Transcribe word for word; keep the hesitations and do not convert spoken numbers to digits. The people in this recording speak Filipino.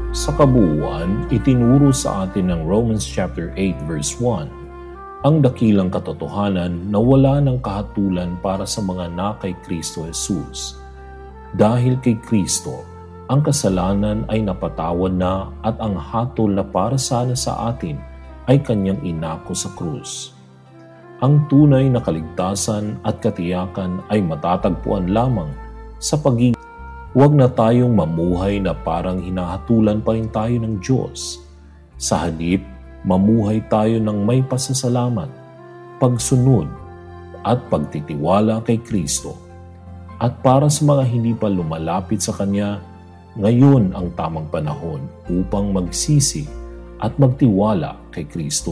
Sa kabuuan, itinuro sa atin ng Romans chapter eight verse one ang dakilang katotohanan na wala ng kahatulan para sa mga na kay Kristo Jesus. Dahil kay Kristo, ang kasalanan ay napatawad na at ang hatol na para sana sa atin ay kanyang inako sa krus. Ang tunay na kaligtasan at katiyakan ay matatagpuan lamang sa pagiging. Huwag na tayong mamuhay na parang hinahatulan pa rin tayo ng Diyos. Sa halip, mamuhay tayo ng may pasasalamat, pagsunod at pagtitiwala kay Kristo. At para sa mga hindi pa lumalapit sa Kanya, ngayon ang tamang panahon upang magsisi at magtiwala kay Kristo.